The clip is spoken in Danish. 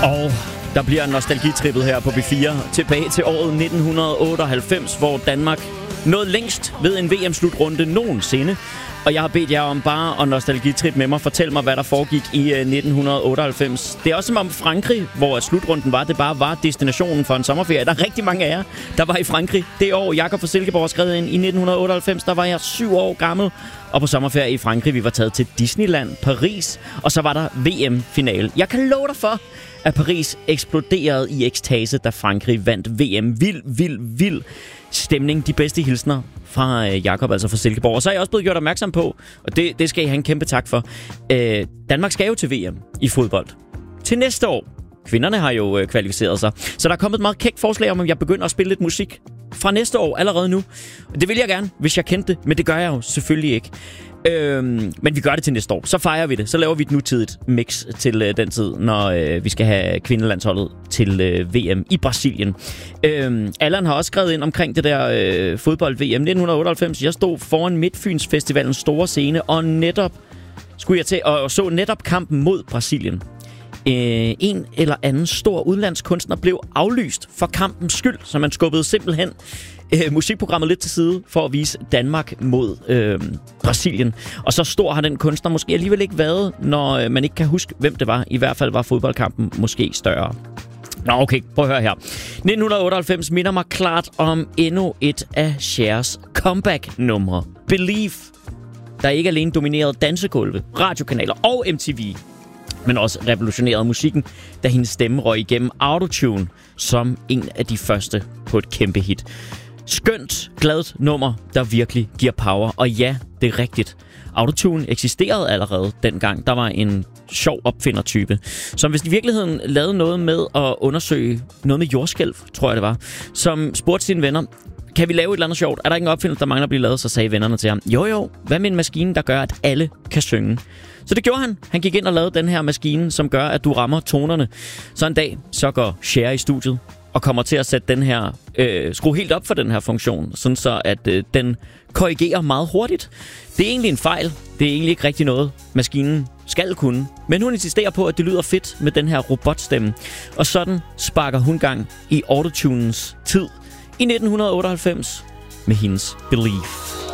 Og der bliver nostalgitrippet her på B4 tilbage til året 1998, hvor Danmark nåede længst ved en VM-slutrunde nogensinde. Og jeg har bedt jer om bare at nostalgitrip med mig. Fortæl mig, hvad der foregik i 1998. Det er også som om Frankrig, hvor slutrunden var, det bare var destinationen for en sommerferie. Der er rigtig mange af jer, der var i Frankrig. Det år, Jakob fra Silkeborg skrev ind i 1998, der var jeg 7 år gammel. Og på sommerferie i Frankrig, vi var taget til Disneyland, Paris. Og så var der VM-finale. Jeg kan love dig for, at Paris eksploderede i ekstase, da Frankrig vandt VM. Vild stemning. De bedste hilsner fra Jakob, altså fra Silkeborg. Og så er jeg også blevet gjort opmærksom på, og det skal I have en kæmpe tak for. Danmark skal jo til VM i fodbold til næste år. Kvinderne har jo kvalificeret sig. Så der er kommet et meget kækt forslag om jeg begynder at spille lidt musik fra næste år allerede nu. Det vil jeg gerne, hvis jeg kendte det, men det gør jeg jo selvfølgelig ikke. Men vi gør det til næste år. Så fejrer vi det. Så laver vi et nutidigt mix til den tid, når vi skal have kvindelandsholdet til VM i Brasilien. Allan har også skrevet ind omkring det der fodbold-VM 1998. Jeg stod foran Midtfyns Festivalens store scene, og netop skulle jeg til og så netop kampen mod Brasilien. En eller anden stor udenlandskunstner blev aflyst for kampens skyld, så man skubbede simpelthen musikprogrammet lidt til side for at vise Danmark mod Brasilien. Og så stor har den kunstner måske alligevel ikke været, når man ikke kan huske, hvem det var. I hvert fald var fodboldkampen måske større. Nå, okay, prøv at høre her. 1998 minder mig klart om endnu et af Chers comeback-numre. Believe, der ikke alene dominerede dansegulve, radiokanaler og MTV, men også revolutionerede musikken, da hendes stemme røg igennem autotune som en af de første på et kæmpe hit. Skønt, gladt nummer, der virkelig giver power. Og ja, det er rigtigt. Autotune eksisterede allerede dengang. Der var en sjov opfindertype, som hvis i virkeligheden lavede noget med at undersøge noget med jordskælv, tror jeg det var, som spurgte sine venner, kan vi lave et eller andet sjovt? Er der ikke en opfindelse, der mangler at blive lavet? Så sagde vennerne til ham, jo, hvad med en maskine, der gør, at alle kan synge? Så det gjorde han. Han gik ind og lavede den her maskine, som gør, at du rammer tonerne. Så en dag, så går Cher i studiet og kommer til at sætte den her, skrue helt op for den her funktion, sådan så at den korrigerer meget hurtigt. Det er egentlig en fejl. Det er egentlig ikke rigtig noget, maskinen skal kunne. Men hun insisterer på, at det lyder fedt med den her robotstemme. Og sådan sparker hun gang i autotunens tid i 1998 med hendes Believe.